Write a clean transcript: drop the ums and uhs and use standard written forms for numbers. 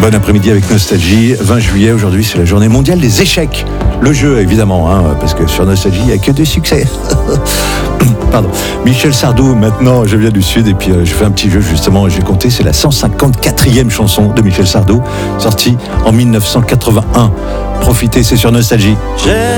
Bon après-midi avec Nostalgie. 20 juillet, aujourd'hui, c'est la journée mondiale des échecs. Le jeu, évidemment, parce que sur Nostalgie, il n'y a que des succès. Pardon. Michel Sardou, maintenant, je viens du Sud et puis je fais un petit jeu, justement, j'ai compté, c'est la 154e chanson de Michel Sardou, sortie en 1981. Profitez, c'est sur Nostalgie.